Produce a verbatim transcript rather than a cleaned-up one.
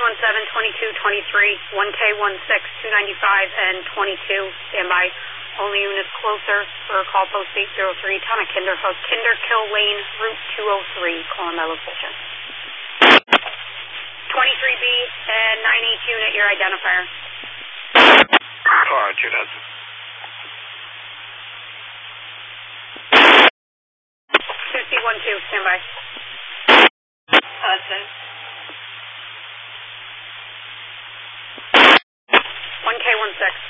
one seven, twenty-two, twenty-three, one K one six, two ninety-five, and twenty-two. Stand by. Only units closer for call post eight zero three, town of Kinderhook, Kinderkill Lane, Route two oh three, calling my location. twenty-three B and nine H unit, your identifier. Car unit. two C one two, stand by. Hudson. one K one six.